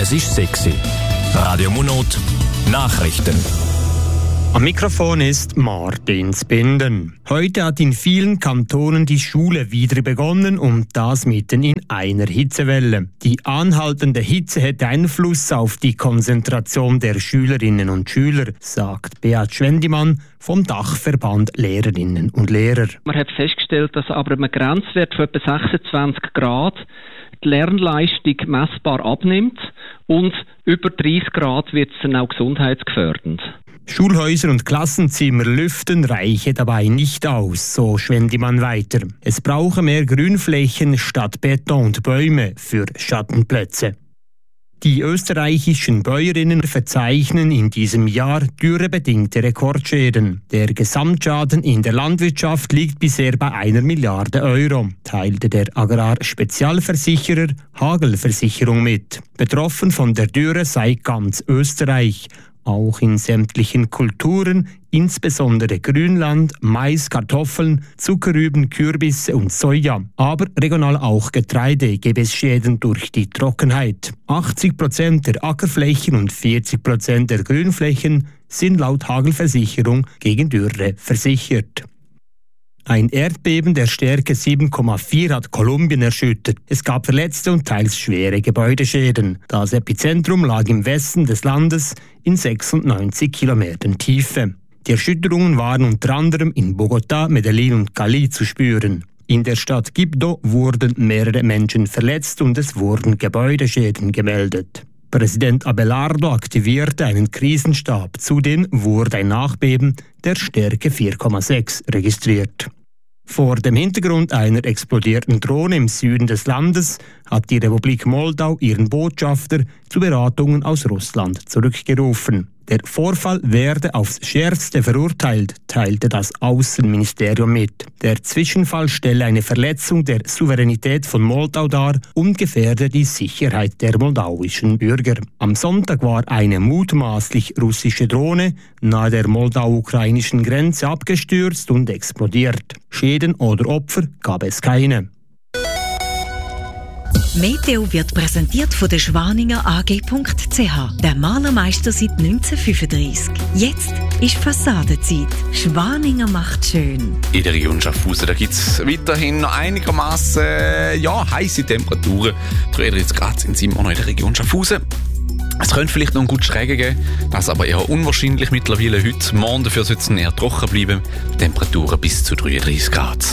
Es ist 6 Uhr. Radio Munot Nachrichten. Am Mikrofon ist Martin Spinden. Heute hat in vielen Kantonen die Schule wieder begonnen und das mitten in einer Hitzewelle. Die anhaltende Hitze hätte Einfluss auf die Konzentration der Schülerinnen und Schüler, sagt Beat Schwendimann vom Dachverband Lehrerinnen und Lehrer. Man hat festgestellt, dass aber einem Grenzwert von etwa 26 Grad die Lernleistung messbar abnimmt und über 30 Grad wird es dann auch gesundheitsgefährdend. Schulhäuser und Klassenzimmer lüften reiche dabei nicht aus, so Schwendimann weiter. Es brauche mehr Grünflächen statt Beton und Bäume für Schattenplätze. Die österreichischen Bäuerinnen verzeichnen in diesem Jahr dürrebedingte Rekordschäden. Der Gesamtschaden in der Landwirtschaft liegt bisher bei 1 Milliarde Euro, teilte der Agrarspezialversicherer Hagelversicherung mit. Betroffen von der Dürre sei ganz Österreich. Auch in sämtlichen Kulturen, insbesondere Grünland, Mais, Kartoffeln, Zuckerrüben, Kürbisse und Soja. Aber regional auch Getreide gäbe es Schäden durch die Trockenheit. 80% der Ackerflächen und 40% der Grünflächen sind laut Hagelversicherung gegen Dürre versichert. Ein Erdbeben der Stärke 7,4 hat Kolumbien erschüttert. Es gab Verletzte und teils schwere Gebäudeschäden. Das Epizentrum lag im Westen des Landes in 96 Kilometern Tiefe. Die Erschütterungen waren unter anderem in Bogotá, Medellín und Cali zu spüren. In der Stadt Quibdó wurden mehrere Menschen verletzt und es wurden Gebäudeschäden gemeldet. Präsident Abelardo aktivierte einen Krisenstab. Zudem wurde ein Nachbeben der Stärke 4,6 registriert. Vor dem Hintergrund einer explodierten Drohne im Süden des Landes hat die Republik Moldau ihren Botschafter zu Beratungen aus Russland zurückgerufen. Der Vorfall werde aufs Schärfste verurteilt, teilte das Außenministerium mit. Der Zwischenfall stelle eine Verletzung der Souveränität von Moldau dar und gefährde die Sicherheit der moldauischen Bürger. Am Sonntag war eine mutmaßlich russische Drohne nahe der moldau-ukrainischen Grenze abgestürzt und explodiert. Schäden oder Opfer gab es keine. Meteo wird präsentiert von der Schwaninger AG.ch, der Malermeister seit 1935. Jetzt ist Fassadenzeit. Schwaninger macht schön. In der Region Schaffhausen gibt es weiterhin noch einigermaßen heisse Temperaturen. 33 Grad sind es immer noch in der Region Schaffhausen. Es könnte vielleicht noch einen guten Schrägen geben, das aber eher unwahrscheinlich mittlerweile heute. Morgen dafür soll es eher trocken bleiben. Temperaturen bis zu 33 Grad.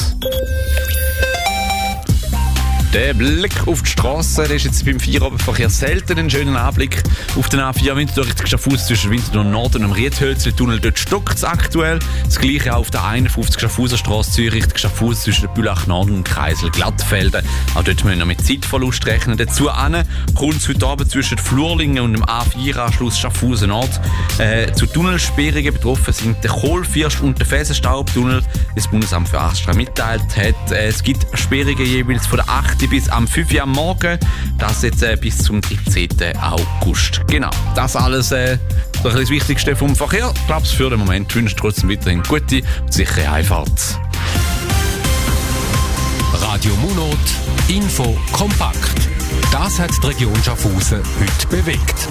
Der Blick auf die Strasse, der ist jetzt beim Feierabendverkehr selten ein schöner Anblick. Auf den A4 Winterthur Richtung Schaffhausen zwischen Winterthur Nord und dem Riethölzli-Tunnel, dort stockt es aktuell. Das gleiche auch auf der 51 Schaffhausenstrasse Zürich Richtung Schaffhausen zwischen der Bülach Nord und Kreisel Glattfelden. Auch dort müssen wir noch mit Zeitverlust rechnen. Dazu kommt es heute Abend zwischen Flurlingen und dem A4-Anschluss Schaffhausen Nord zu Tunnelsperrungen. Betroffen sind der Kohlfirst und der Fesenstaubtunnel. Das Bundesamt für Astra mitteilt hat, es gibt Sperrungen jeweils von der 8. bis am 5 Uhr am Morgen, das jetzt bis zum 13. August. Genau, das alles das Wichtigste vom Verkehr. Ich glaube, für den Moment wünsche ich trotzdem weiterhin gute und sichere Einfahrt. Radio Munot Info kompakt. Das hat die Region Schaffhausen heute bewegt.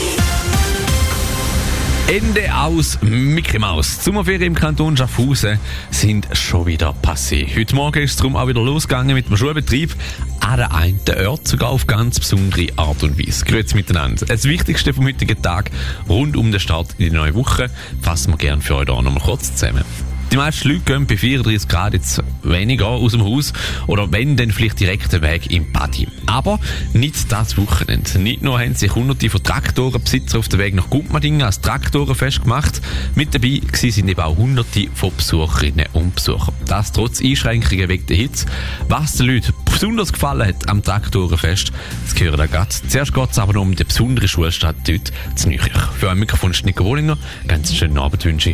Ende aus Mickey Maus. Die Sommerferien im Kanton Schaffhausen sind schon wieder passé. Heute Morgen ist es darum auch wieder losgegangen mit dem Schulbetrieb. An der einen Ort sogar auf ganz besondere Art und Weise. Grüezi miteinander. Das Wichtigste vom heutigen Tag rund um den Start in die neue Woche fassen wir gerne für euch hier nochmal kurz zusammen. Die meisten Leute gehen bei 34 Grad jetzt weniger aus dem Haus oder wenn, dann vielleicht direkt den Weg im Paddy. Aber nicht das Wochenende. Nicht nur haben sich hunderte von Traktorenbesitzer auf den Weg nach Gutmadingen als Traktorenfest gemacht. Mit dabei sind eben auch hunderte von Besucherinnen und Besuchern. Das trotz Einschränkungen wegen der Hitze. Was den Leuten besonders gefallen hat am Traktorenfest, das hören wir gerade. Zuerst geht es aber noch um die besondere Schulstadt dort zu Nüchich. Für ein Mikrofon ist Nico Wohlinger. Ganz schönen Abend wünsche ich.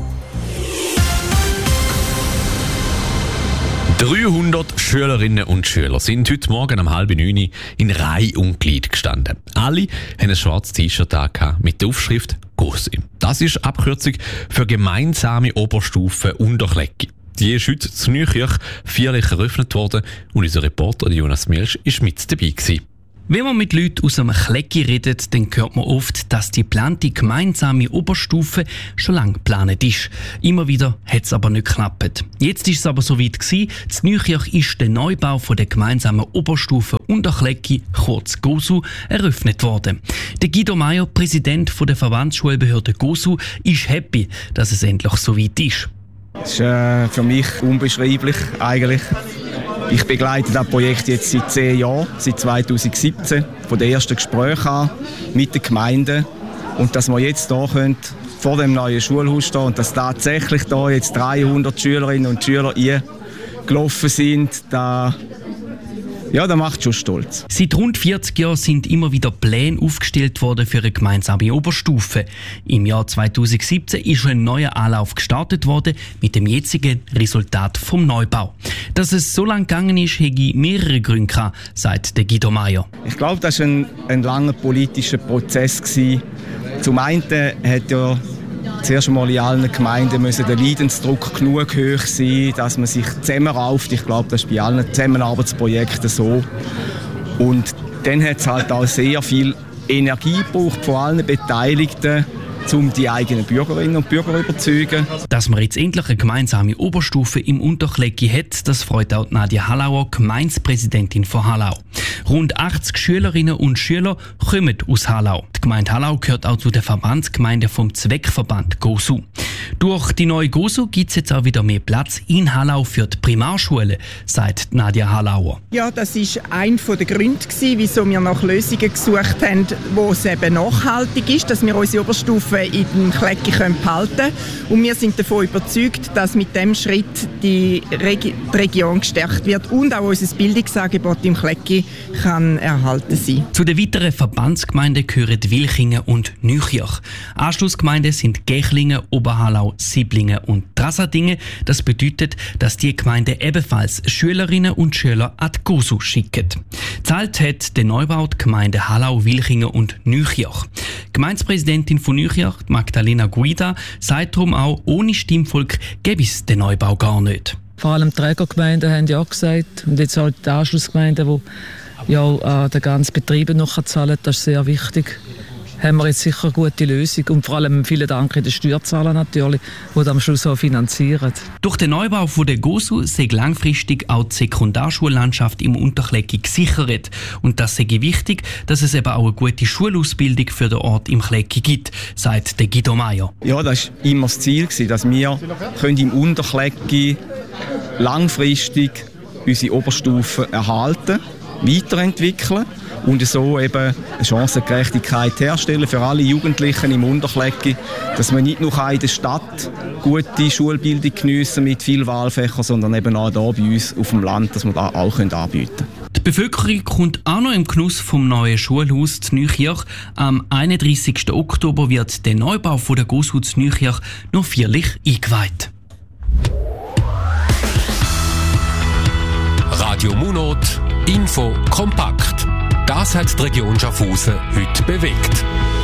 300 Schülerinnen und Schüler sind heute Morgen um 8:30 in Reihe und Glied gestanden. Alle haben ein schwarzes T-Shirt mit der Aufschrift GOSI. Das ist Abkürzung für gemeinsame Oberstufe Unterklecki. Die ist heute zu Nüchich feierlich eröffnet worden und unser Reporter Jonas Milch war mit dabei gewesen. Wenn man mit Leuten aus einem Klecki redet, dann hört man oft, dass die geplante gemeinsame Oberstufe schon lange geplant ist. Immer wieder hat es aber nicht geklappt. Jetzt ist es aber soweit gewesen. In Nüchirch ist der Neubau von der gemeinsamen Oberstufe Unterklecki, kurz GOSU, eröffnet worden. Der Guido Meyer, Präsident der Verbandsschulbehörde GOSU, ist happy, dass es endlich soweit ist. Das ist für mich unbeschreiblich eigentlich. Ich begleite das Projekt jetzt seit 10 Jahren, seit 2017, von den ersten Gesprächen an mit den Gemeinden. Und dass wir jetzt hier vor dem neuen Schulhaus stehen und dass tatsächlich da jetzt 300 Schülerinnen und Schüler eingelaufen sind, das macht schon stolz. Seit rund 40 Jahren sind immer wieder Pläne aufgestellt worden für eine gemeinsame Oberstufe. Im Jahr 2017 ist ein neuer Anlauf gestartet worden mit dem jetzigen Resultat vom Neubau. Dass es so lange gegangen ist, hätte mehrere Gründe gehabt, sagt der Guido Meyer. Ich glaube, das war ein langer politischer Prozess gewesen. Zum einen hat ja zuerst einmal in allen Gemeinden müssen der Leidensdruck genug hoch sein, dass man sich zusammenrauft. Ich glaube, das ist bei allen Zusammenarbeitsprojekten so. Und dann hat es halt auch sehr viel Energie gebraucht von allen Beteiligten, um die eigenen Bürgerinnen und Bürger zu überzeugen. Dass man jetzt endlich eine gemeinsame Oberstufe im Unterklecki hat, das freut auch Nadia Hallauer, Gemeindepräsidentin von Hallau. Rund 80 Schülerinnen und Schüler kommen aus Hallau. Die Gemeinde Hallau gehört auch zu den Verbandsgemeinden vom Zweckverband GOSU. Durch die neue GOSU gibt es jetzt auch wieder mehr Platz in Hallau für die Primarschule, sagt Nadia Hallauer. Ja, das war einer der Gründe, wieso wir nach Lösungen gesucht haben, wo es eben nachhaltig ist, dass wir unsere Oberstufe in den Klecki behalten können. Und wir sind davon überzeugt, dass mit diesem Schritt die Region gestärkt wird und auch unser Bildungsangebot im Klecki kann erhalten sein. Zu den weiteren Verbandsgemeinden gehören Wilchingen und Nüchirch. Anschlussgemeinden sind Gächlingen, Oberhallau, Sieblingen und Trasadingen. Das bedeutet, dass die Gemeinden ebenfalls Schülerinnen und Schüler an die GOSU schicken. Zahlt hat der Neubau die Gemeinde Hallau, Wilchingen und Nüchirch. Gemeindepräsidentin von Nüchirch, Magdalena Guida, sagt darum auch, ohne Stimmvolk gäbe es den Neubau gar nicht. Vor allem die Trägergemeinden haben ja gesagt und jetzt auch die Anschlussgemeinden, die ja den ganzen Betrieb noch zahlen, das ist sehr wichtig. Haben wir jetzt sicher eine gute Lösung und vor allem vielen Dank an den Steuerzahler natürlich, die das am Schluss auch finanzieren. Durch den Neubau von der GOSU sei langfristig auch die Sekundarschullandschaft im Unterklecki gesichert. Und das sei wichtig, dass es eben auch eine gute Schulausbildung für den Ort im Klecki gibt, sagt der Guido Meyer. Ja, das war immer das Ziel, dass wir im Unterklecki langfristig unsere Oberstufe erhalten, weiterentwickeln und so eben eine Chancengerechtigkeit herstellen für alle Jugendlichen im Unterklecki, dass man nicht nur in der Stadt gute Schulbildung geniessen mit vielen Wahlfächern, sondern eben auch hier bei uns auf dem Land, dass wir das auch anbieten können. Die Bevölkerung kommt auch noch im Genuss vom neuen Schulhaus zu Nüchirch. Am 31. Oktober wird der Neubau von der GOSU zu Nüchirch noch feierlich eingeweiht. Radio Munot, Info kompakt. Das hat die Region Schaffhausen heute bewegt.